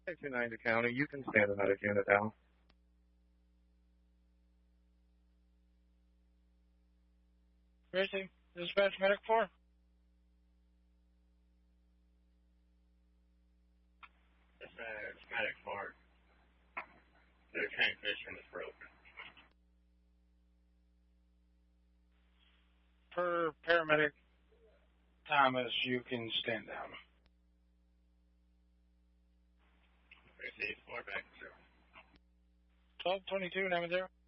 29 to county. You can stand the medic unit down. Tracy, dispatch medic 4. Dispatch medic 4. The tank fishing is broken. Per paramedic Thomas, you can stand down. Receive 4 back 0. 1222, name and 0.